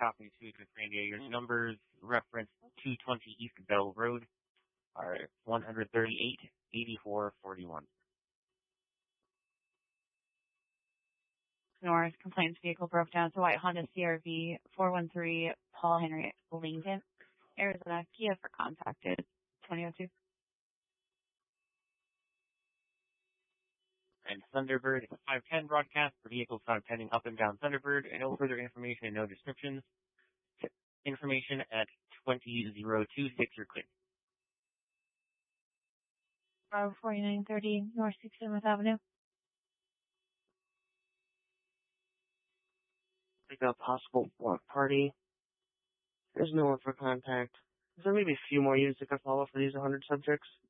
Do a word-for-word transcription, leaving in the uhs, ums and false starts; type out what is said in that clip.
copy to Transgrandia. Your numbers reference two twenty East Bell Road are one thirty-eight, eighty-four forty-one. North, complaints vehicle broke down. It's a white Honda C R V, four one three Paul Henry Lincoln, Arizona. Kia for contacted, twenty oh two. And Thunderbird, it's a five ten broadcast for vehicles found pending up and down Thunderbird, and no further information and no descriptions. Information at twenty oh two six are clear. Bravo forty-nine thirty North sixty-seventh Avenue. Like a possible block party. There's no one for contact. Is there maybe a few more units that could follow for these one hundred subjects?